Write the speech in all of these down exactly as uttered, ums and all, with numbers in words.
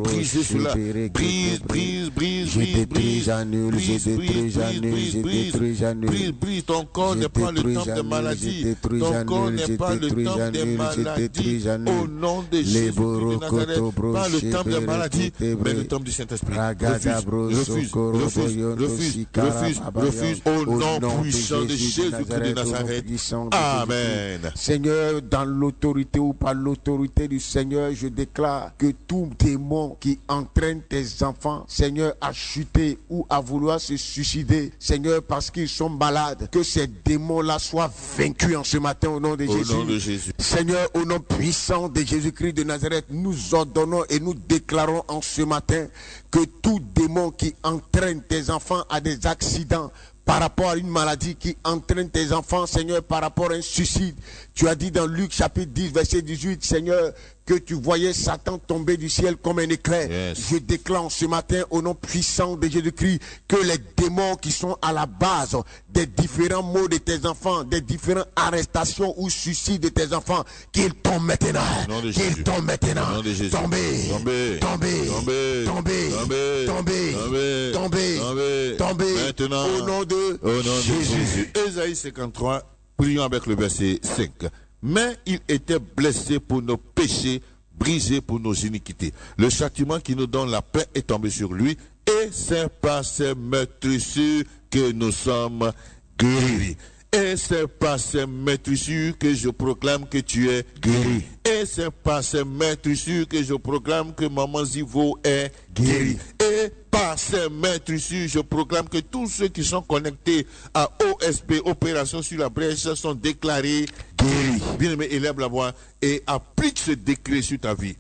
briser cela. Brise, brise, brise, Je brise, détruis, brise, j'annule, je brise, détruis, brise, j'annule, brise, je brise, détruis, j'annule. brise, brise. Ton corps Je n'est pas le détruis, temple des j'annule, maladies. je détruis, Ton corps j'annule, je n'est pas le détruis, temple des j'annule, je maladies. détruis, j'annule. Au nom de Les Jésus de borokoto Nazareth, pas le temple des maladies, brochébere mais le temple du Saint-Esprit. Ragada Refuse, refuse, brosokoro refuse, boyondo refuse, sikara refuse, babayon. refuse. Au nom de puissant de Jésus-Christ de au nom Nazareth. puissant de Amen. Jésus-Christ. Seigneur, dans l'autorité ou par l'autorité du Seigneur, je déclare que tout démon qui entraîne tes enfants, Seigneur, à chuter ou à vouloir se suicider, Seigneur, parce qu'ils sont malades, que ces démons-là soient vaincus en ce matin au nom de Au Jésus. nom de Jésus. Seigneur, au nom puissant de Jésus-Christ de Nazareth, nous ordonnons et nous déclarons en ce matin que tout démon qui entraîne tes enfants à des accidents, par rapport à une maladie qui entraîne tes enfants, Seigneur, par rapport à un suicide. Tu as dit dans Luc chapitre dix, verset dix-huit, Seigneur, que tu voyais Satan tomber du ciel comme un éclair. Yes. Je déclare ce matin, au nom puissant de Jésus-Christ, que les démons qui sont à la base des différents maux de tes enfants, des différentes arrestations ou suicides de tes enfants, qu'ils tombent maintenant. Qu'ils tombent maintenant. Tombez. Tombez. Tombez. Tombez. Tombez. Tombez. Tombez. Tombez. Tombez. Tombez. Tombez. Maintenant. Au nom de Au nom de Jésus. Jésus. Ésaïe cinquante-trois, prions avec le verset cinq. Mais il était blessé pour nos péchés, brisé pour nos iniquités. Le châtiment qui nous donne la paix est tombé sur lui, et c'est par ses meurtrissures que nous sommes guéris. Et c'est par ces meurtrissures que je proclame que tu es guéri. Et c'est par ces meurtrissures que je proclame que maman Zivo est guéri. Et par ces meurtrissures, je proclame que tous ceux qui sont connectés à O S P, Opération sur la brèche, sont déclarés guéris. Bien-aimé, élève la voix et applique ce décret sur ta vie.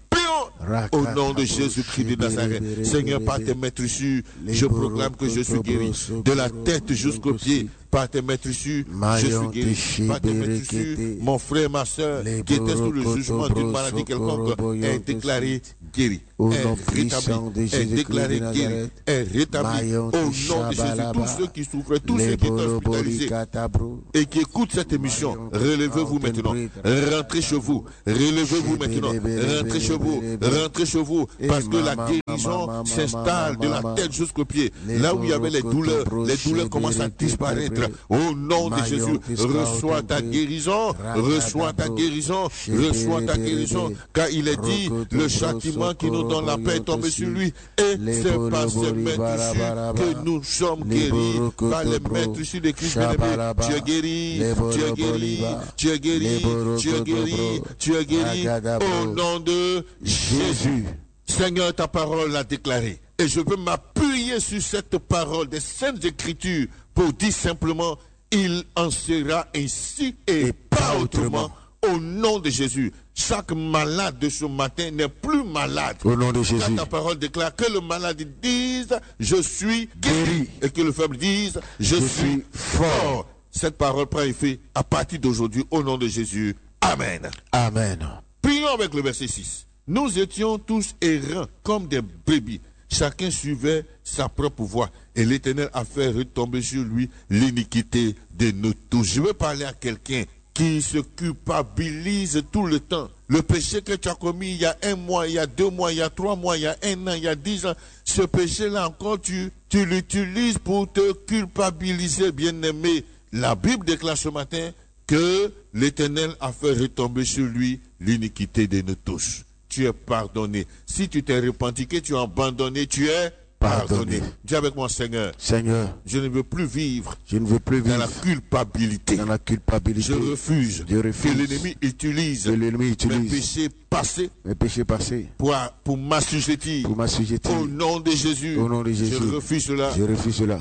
Au nom de Jésus-Christ de Nazareth, Seigneur, par tes meurtrissures, je proclame que je suis guéri. De la tête jusqu'aux pieds, par tes meurtrissures, je suis guéri. Par tes meurtrissures, mon frère, ma soeur, qui était sous le jugement d'une maladie quelconque, est déclaré guéri. Au Est nom rétabli, puissant de est Jésus-Christ déclaré de guéri, Nazareth. est rétabli. Au nom de Jésus, tous ceux qui souffrent, tous ceux qui étaient hospitalisés et qui écoutent cette émission, relevez-vous maintenant. Rentrez chez vous. Relevez-vous maintenant. Rentrez chez vous. Rentrez chez vous. Parce que la guérison s'installe de la tête jusqu'aux pieds. Là où il y avait les douleurs, les douleurs commencent à disparaître. Au nom de Jésus, reçois ta guérison. Reçois ta guérison. Reçois ta guérison. Car il est dit, le châtiment qui nous donne la paix est tombé sur lui. Et c'est par ces meurtrissures que nous sommes guéris. Par les meurtrissures de Christ bien-aimé. Tu es guéri. Tu es guéri. Tu es guéri. Tu es guéri. Tu es guéri. Au nom de Jésus. Seigneur, ta parole l'a déclaré. Et je veux m'appuyer sur cette parole des Saintes Écritures pour dire simplement, il en sera ainsi et, et pas autrement. Au nom de Jésus, chaque malade de ce matin n'est plus malade. Au nom de Jésus. Quand ta parole déclare que le malade dise, je suis guéri. Et que le faible dise, je, je suis fort. Cette parole prend effet à partir d'aujourd'hui au nom de Jésus. Amen. Amen. Prions avec le verset six. Nous étions tous errants comme des brebis. Chacun suivait sa propre voie. Et l'Éternel a fait retomber sur lui l'iniquité de nous tous. Je veux parler à quelqu'un qui se culpabilise tout le temps. Le péché que tu as commis il y a un mois, il y a deux mois, il y a trois mois, il y a un an, il y a dix ans, ce péché-là encore, tu, tu l'utilises pour te culpabiliser, bien-aimé. La Bible déclare ce matin que l'Éternel a fait retomber sur lui l'iniquité de nous tous. Tu es pardonné. Si tu t'es repenti, que tu as abandonné, tu es pardonné. Dis avec moi, Seigneur. Seigneur, je ne veux plus vivre. Je ne veux plus vivre dans la culpabilité. Dans la culpabilité. Je refuse. Je refuse que l'ennemi utilise. Que l'ennemi utilise. Mes péchés passés. Mes péchés passés. Pour, pour m'assujettir. Pour m'assujettir. Au nom de Jésus. Au nom de Jésus. Je refuse cela. Je refuse cela.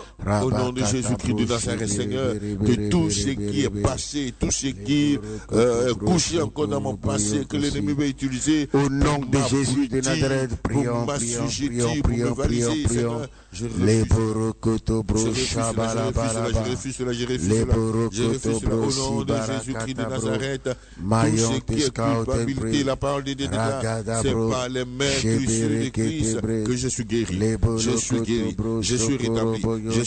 Au nom de Jésus-Christ de Nazareth, Seigneur, que tout ce qui est passé, tout ce qui euh, est couché encore dans mon passé, que l'ennemi va utiliser. Au nom de Jésus de Nazareth, prions, prions, prions, prions, prions, prions. Les borokoto bro shabala balaba. Je refuse cela, je refuse cela, je refuse cela. Au nom de Jésus-Christ de Nazareth, tout ce qui est culpabilité, la parole de Dieu déclare, c'est par les mains de Christ que je suis guéri. Je suis guéri, je suis rétabli, je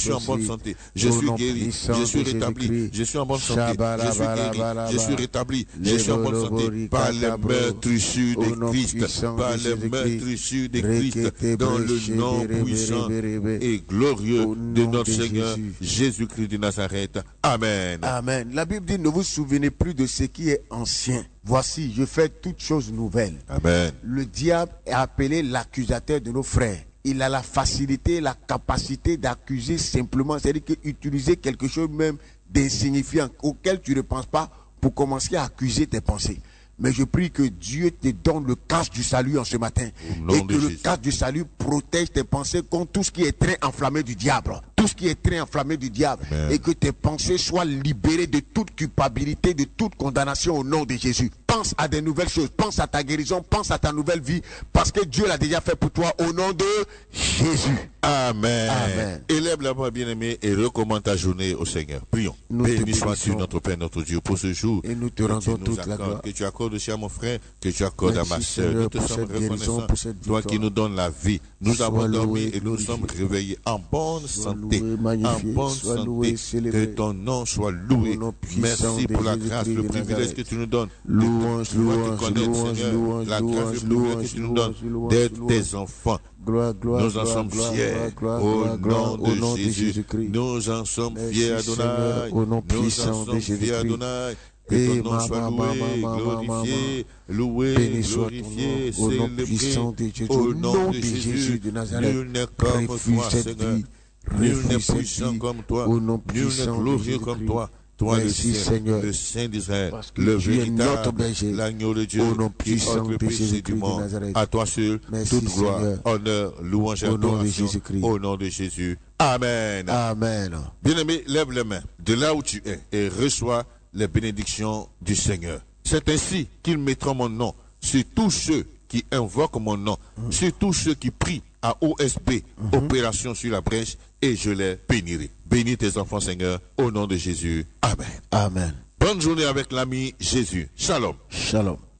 suis en bonne santé, je suis guéri, je suis rétabli, je suis en bonne santé, je suis guéri, je suis rétabli, je suis en bonne santé, par les meurtrissures de Christ, par les meurtrissures de Christ, dans le nom puissant et glorieux de notre Seigneur Jésus-Christ de Nazareth. Amen. Amen. La Bible dit, ne vous souvenez plus de ce qui est ancien. Voici, je fais toutes choses nouvelles. Amen. Le diable est appelé l'accusateur de nos frères. Il a la facilité, la capacité d'accuser simplement, c'est-à-dire qu'utiliser quelque chose même d'insignifiant auquel tu ne penses pas pour commencer à accuser tes pensées. Mais je prie que Dieu te donne le casque du salut en ce matin. Et que le casque du salut protège tes pensées contre tout ce qui est très enflammé du diable. Tout ce qui est très enflammé du diable. Amen. Et que tes pensées soient libérées de toute culpabilité, de toute condamnation au nom de Jésus. Pense à des nouvelles choses. Pense à ta guérison. Pense à ta nouvelle vie. Parce que Dieu l'a déjà fait pour toi au nom de Jésus. Amen. Amen. Élève la voix bien-aimée et recommande ta journée au Seigneur. Prions. Béni sois-tu notre Père, notre Dieu, pour ce jour. Et nous te rendons toute la gloire. Que tu accordes aussi à mon frère, que tu accordes à ma soeur. Nous te sommes reconnaissants. Toi qui nous donnes la vie. Nous avons dormi et nous nous sommes réveillés en bonne santé. En bonne santé. Que ton nom soit loué. Merci pour la grâce, le privilège que tu nous donnes. Louange, louange, louange, louange, la grâce, le privilège que tu nous donnes d'être tes enfants. Gloire, gloire, nous en sommes gloire, fiers gloire, au, gloire, nom au nom de Jésus. Jésus-Christ. Nous en sommes Merci, fiers, Adonai. Seigneur, au nom nous puissant en de sommes Jésus-Christ. fiers, Adonai. Que Et ton nom soit ma, loué, ma, ma, glorifié, loué, béni soit glorifié, ton nom, au nom puissant de Jésus, au nom de Jésus. Jésus de Nazareth. Nul n'est comme toi, Seigneur. Nul n'est puissant comme toi. Au nom Nul n'est puissant de glorieux comme Jésus-Christ. toi. Toi, Merci, le Saint, Seigneur, le Saint d'Israël, parce que le tu es notre véritable, berger, l'agneau de Dieu, au nom qui puissant ôte le de péché Jésus-Christ du de monde. Nazareth. À toi seul, Merci, toute gloire, Seigneur, honneur, louange et au nom de adoration, Jésus-Christ. au nom de Jésus. Amen. Amen. Bien-aimé, lève les mains de là où tu es et reçois les bénédictions du Seigneur. C'est ainsi qu'il mettra mon nom sur tous ceux qui invoquent mon nom, mm. sur tous ceux qui prient à O S P, mm-hmm. Opération sur la brèche, et je les bénirai. Bénis tes enfants, Seigneur, au nom de Jésus. Amen. Amen. Bonne journée avec l'ami Jésus. Shalom. Shalom.